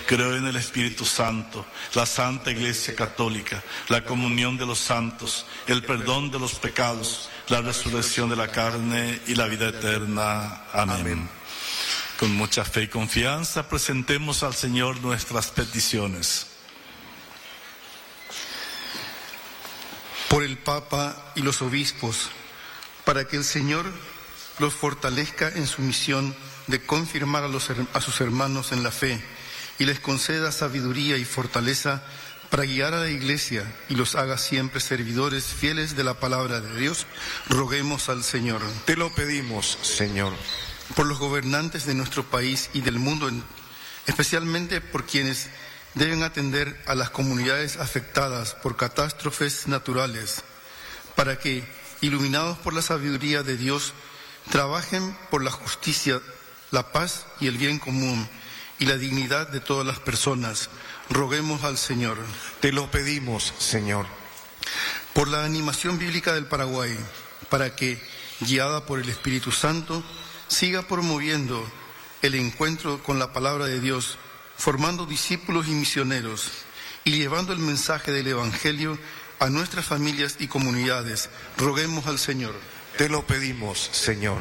Creo en el Espíritu Santo, la Santa Iglesia Católica, la comunión de los santos, el perdón de los pecados, la resurrección de la carne y la vida eterna. Amén. Con mucha fe y confianza presentemos al Señor nuestras peticiones. Por el Papa y los obispos, para que el Señor los fortalezca en su misión de confirmar a sus hermanos en la fe y les conceda sabiduría y fortaleza para guiar a la Iglesia y los haga siempre servidores fieles de la palabra de Dios, roguemos al Señor. Te lo pedimos, Señor. Por los gobernantes de nuestro país y del mundo, especialmente por quienes deben atender a las comunidades afectadas por catástrofes naturales, para que, iluminados por la sabiduría de Dios, trabajen por la justicia, la paz y el bien común y la dignidad de todas las personas. Roguemos al Señor. Te lo pedimos, Señor. Por la animación bíblica del Paraguay, para que, guiada por el Espíritu Santo, siga promoviendo el encuentro con la palabra de Dios, formando discípulos y misioneros y llevando el mensaje del Evangelio a nuestras familias y comunidades. Roguemos al Señor. Te lo pedimos, Señor.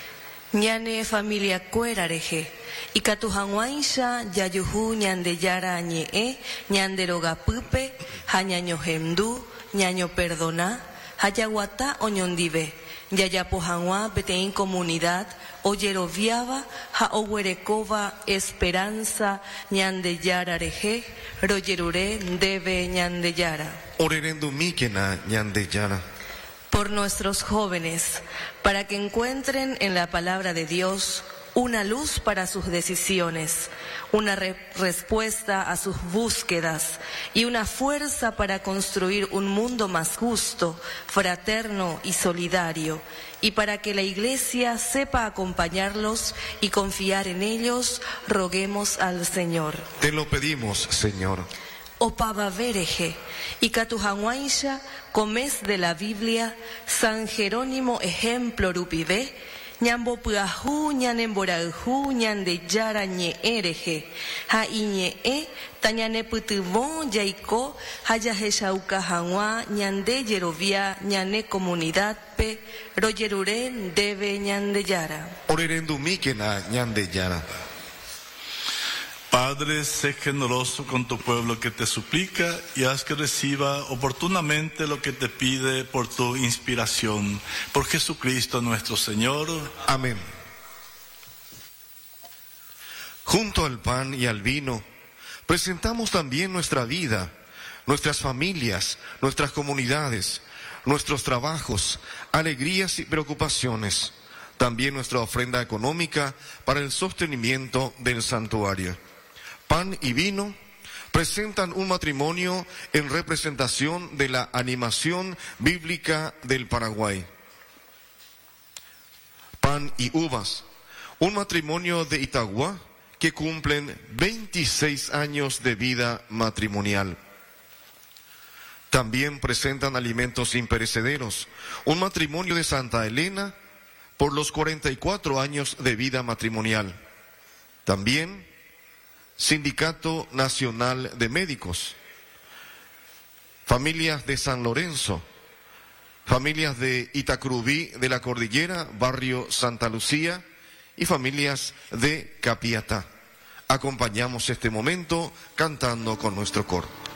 Ñane familia cuerareje, y catujanguaisha yayuhu ñande yara ñe, ñande rogapupe, hañaño hemdu, ñaño perdona, hayaguata oñondive, yayapojanguá betein comunidad, oyeroviaba, haohuerekova esperanza, ñande yara reje, royerure debe ñande yara. Orerendumíquena ñande yara. Por nuestros jóvenes, para que encuentren en la palabra de Dios una luz para sus decisiones, una respuesta a sus búsquedas y una fuerza para construir un mundo más justo, fraterno y solidario, y para que la Iglesia sepa acompañarlos y confiar en ellos, roguemos al Señor. Te lo pedimos, Señor. Opava vereje, y catujanguaisha, comes de la Biblia, San Jerónimo ejemplo rupivé, ñambo puajú, ñanemboraju, ñande yara ñe ereje, ha iñe tañane putubón yaiko, hayajeshauka jangua, ñande yerovia, ñane comunidad pe, royerure debe ñande yara. Orerendumíquena ñande yara. Padre, sé generoso con tu pueblo que te suplica y haz que reciba oportunamente lo que te pide por tu inspiración. Por Jesucristo nuestro Señor. Amén. Junto al pan y al vino, presentamos también nuestra vida, nuestras familias, nuestras comunidades, nuestros trabajos, alegrías y preocupaciones. También nuestra ofrenda económica para el sostenimiento del santuario. Pan y vino presentan un matrimonio en representación de la animación bíblica del Paraguay. Pan y uvas, un matrimonio de Itagua que cumplen 26 años de vida matrimonial. También presentan alimentos imperecederos, un matrimonio de Santa Elena por los 44 años de vida matrimonial. También Sindicato Nacional de Médicos, familias de San Lorenzo, familias de Itacrubí de la Cordillera, barrio Santa Lucía, y familias de Capiatá. Acompañamos este momento cantando con nuestro coro.